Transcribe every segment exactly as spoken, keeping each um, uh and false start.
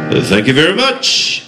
Uh, thank you very much.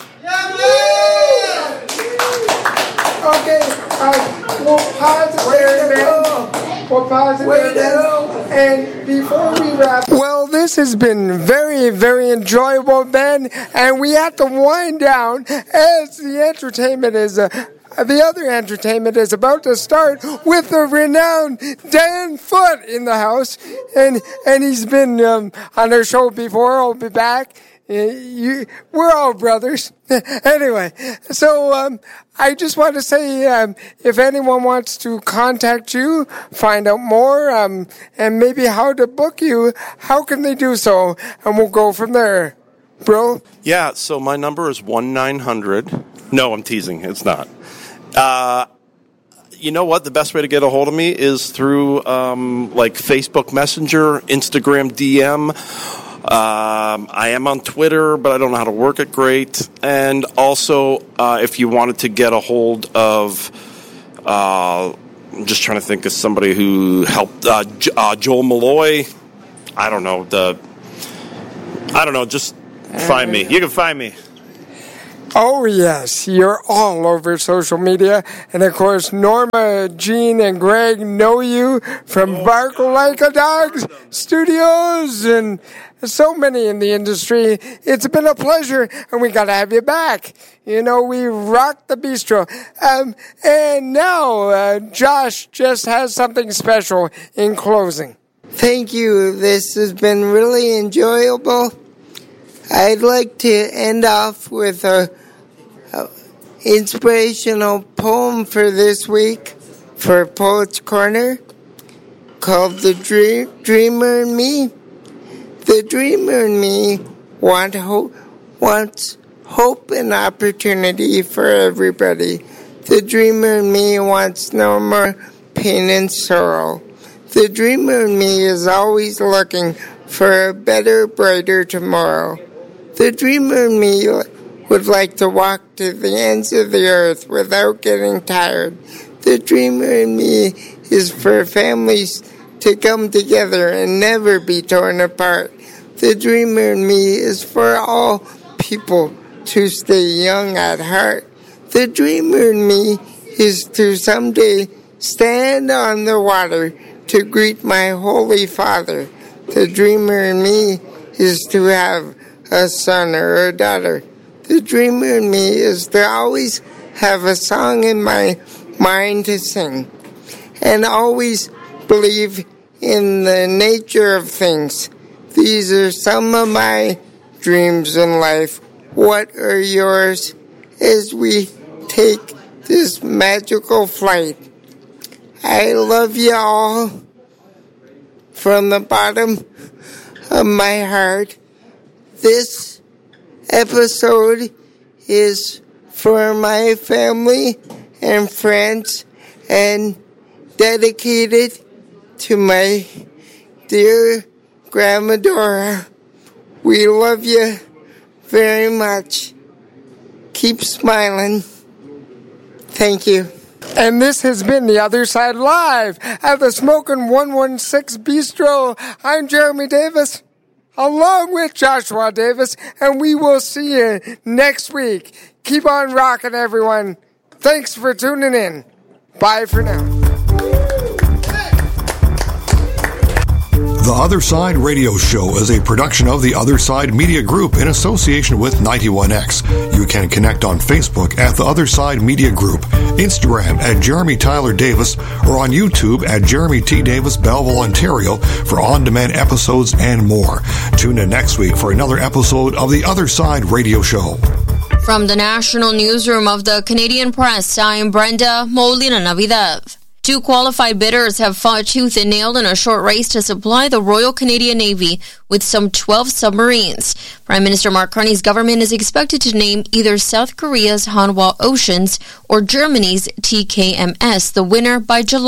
Okay, uh, we'll pause it there, man. We'll pause it there, man. And before we wrap, well, this has been very, very enjoyable, Ben. And we have to wind down as the entertainment is, uh, the other entertainment is about to start with the renowned Dan Foote in the house. And and he's been um, on our show before. I'll be back. Uh, you, we're all brothers. Anyway, so um, I just want to say um, if anyone wants to contact you, find out more, um, and maybe how to book you, how can they do so? And we'll go from there. Bro? Yeah, so my number is one nine hundred. No, I'm teasing. It's not. Uh, you know what? The best way to get a hold of me is through um, like Facebook Messenger, Instagram D M. Um, I am on Twitter, but I don't know how to work it great. And also, uh, if you wanted to get a hold of, uh, I'm just trying to think of somebody who helped uh, J- uh, Joel Malloy. I don't know the. I don't know. Just find me. You can find me. Oh, yes, you're all over social media. And, of course, Norma, Gene, and Greg know you from Bark Like a Dog Studios and so many in the industry. It's been a pleasure, and we got to have you back. You know, we rocked the bistro. Um, and now, uh, Josh just has something special in closing. Thank you. This has been really enjoyable. I'd like to end off with a, a inspirational poem for this week for Poets Corner called The Dream, Dreamer in Me. The dreamer in me want hope, wants hope and opportunity for everybody. The dreamer in me wants no more pain and sorrow. The dreamer in me is always looking for a better, brighter tomorrow. The dreamer in me would like to walk to the ends of the earth without getting tired. The dreamer in me is for families to come together and never be torn apart. The dreamer in me is for all people to stay young at heart. The dreamer in me is to someday stand on the water to greet my Holy Father. The dreamer in me is to have a son or a daughter. The dreamer in me is to always have a song in my mind to sing and always believe in the nature of things. These are some of my dreams in life. What are yours as we take this magical flight? I love you all from the bottom of my heart. This episode is for my family and friends and dedicated to my dear Grandma Dora. We love you very much. Keep smiling. Thank you. And this has been The Other Side Live at the Smokin' one one six Bistro. I'm Jeremy Davis, along with Joshua Davis, and we will see you next week. Keep on rocking, everyone. Thanks for tuning in. Bye for now. The Other Side Radio Show is a production of the Other Side Media Group in association with ninety-one X. You can connect on Facebook at the Other Side Media Group, Instagram at Jeremy Tyler Davis, or on YouTube at Jeremy T. Davis, Belleville, Ontario for on-demand episodes and more. Tune in next week for another episode of the Other Side Radio Show. From the National Newsroom of the Canadian Press, I'm Brenda Molina Navidad. Two qualified bidders have fought tooth and nail in a short race to supply the Royal Canadian Navy with some twelve submarines. Prime Minister Mark Carney's government is expected to name either South Korea's Hanwha Oceans or Germany's T K M S the winner by July.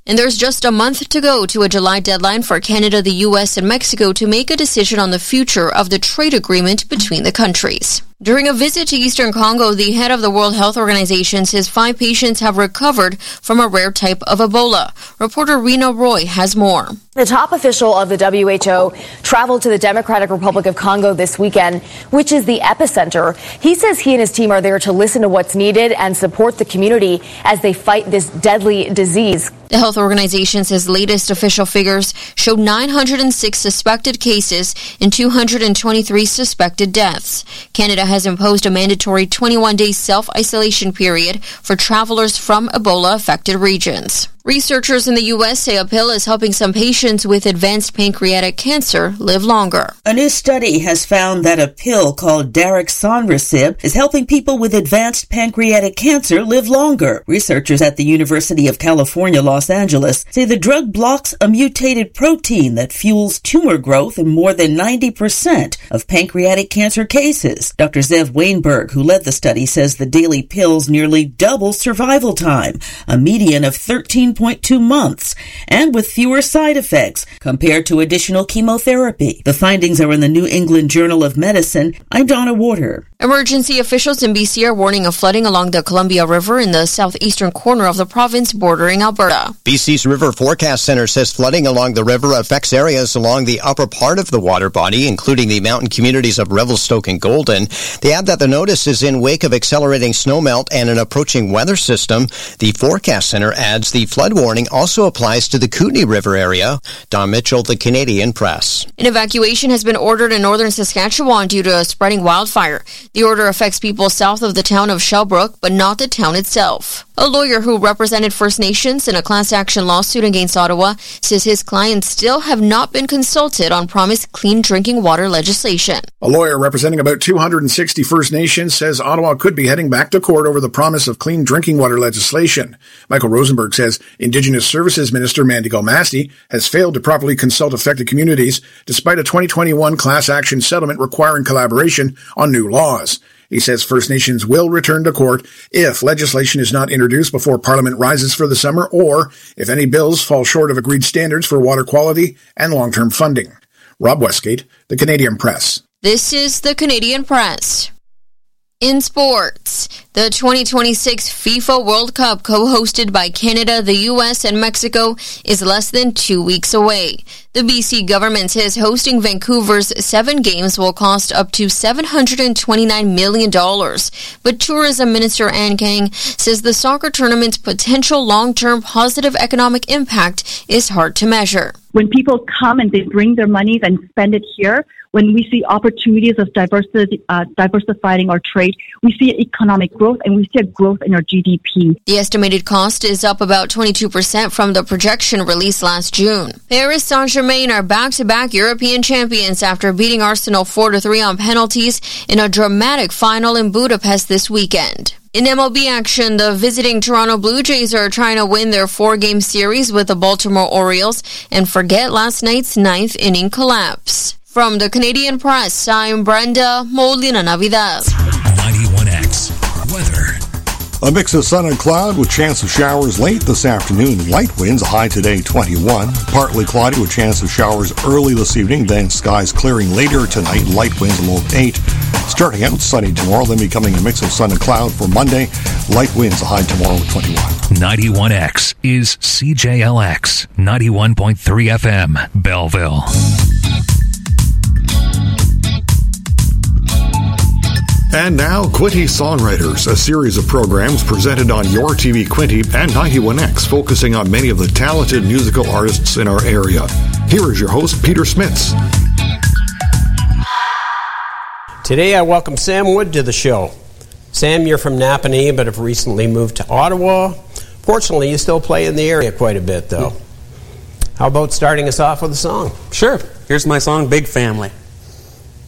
And there's just a month to go to a July deadline for Canada, the U S, and Mexico to make a decision on the future of the trade agreement between the countries. During a visit to Eastern Congo, the head of the World Health Organization says five patients have recovered from a rare type of Ebola. Reporter Rena Roy has more. The top official of the W H O traveled to the Democratic Republic of Congo this weekend, which is the epicenter. He says he and his team are there to listen to what's needed and support the community as they fight this deadly disease. The health organization says latest official figures show nine hundred six suspected cases and two hundred twenty-three suspected deaths. Canada has imposed a mandatory twenty-one day self-isolation period for travelers from Ebola-affected regions. Researchers in the U S say a pill is helping some patients with advanced pancreatic cancer live longer. A new study has found that a pill called Daraxonrasib is helping people with advanced pancreatic cancer live longer. Researchers at the University of California, Los Angeles say the drug blocks a mutated protein that fuels tumor growth in more than ninety percent of pancreatic cancer cases. Doctor Zev Weinberg, who led the study, says the daily pills nearly double survival time, a median of thirteen point two months, and with fewer side effects compared to additional chemotherapy. The findings are in the New England Journal of Medicine. I'm Donna Warder. Emergency officials in B C are warning of flooding along the Columbia River in the southeastern corner of the province bordering Alberta. B C's River Forecast Center says flooding along the river affects areas along the upper part of the water body, including the mountain communities of Revelstoke and Golden. They add that the notice is in wake of accelerating snowmelt and an approaching weather system. The Forecast Center adds the flood warning also applies to the Kootenay River area. Don Mitchell, The Canadian Press. An evacuation has been ordered in northern Saskatchewan due to a spreading wildfire. The order affects people south of the town of Shellbrook, but not the town itself. A lawyer who represented First Nations in a class action lawsuit against Ottawa says his clients still have not been consulted on promised clean drinking water legislation. A lawyer representing about two hundred sixty First Nations says Ottawa could be heading back to court over the promise of clean drinking water legislation. Michael Rosenberg says Indigenous Services Minister Mandy Galmasti has failed to properly consult affected communities despite a twenty twenty-one class action settlement requiring collaboration on new laws. He says First Nations will return to court if legislation is not introduced before Parliament rises for the summer or if any bills fall short of agreed standards for water quality and long-term funding. Rob Westgate, The Canadian Press. This is The Canadian Press. In sports, the twenty twenty-six FIFA World Cup, co-hosted by Canada, the U S, and Mexico, is less than two weeks away. The B C government says hosting Vancouver's seven games will cost up to seven hundred twenty-nine million dollars. But Tourism Minister Ann Kang says the soccer tournament's potential long-term positive economic impact is hard to measure. When people come and they bring their money and spend it here, when we see opportunities of diversity, uh, diversifying our trade, we see economic growth and we see a growth in our G D P. The estimated cost is up about twenty-two percent from the projection released last June. Paris Saint-Germain are back-to-back European champions after beating Arsenal four to three on penalties in a dramatic final in Budapest this weekend. In M L B action, the visiting Toronto Blue Jays are trying to win their four-game series with the Baltimore Orioles and forget last night's ninth inning collapse. From the Canadian Press, I'm Brenda Molina Navidad. ninety-one X Weather. A mix of sun and cloud with chance of showers late this afternoon. Light winds, a high today twenty-one. Partly cloudy with chance of showers early this evening. Then skies clearing later tonight. Light winds, a low of eight. Starting out sunny tomorrow, then becoming a mix of sun and cloud for Monday. Light winds, a high tomorrow twenty-one. ninety-one X is C J L X ninety-one point three F M, Belleville. And now, Quinte Songwriters, a series of programs presented on Your T V Quinte and ninety-one X, focusing on many of the talented musical artists in our area. Here is your host, Peter Smits. Today I welcome Sam Wood to the show. Sam, you're from Napanee, but have recently moved to Ottawa. Fortunately, you still play in the area quite a bit, though. How about starting us off with a song? Sure. Here's my song, Big Family.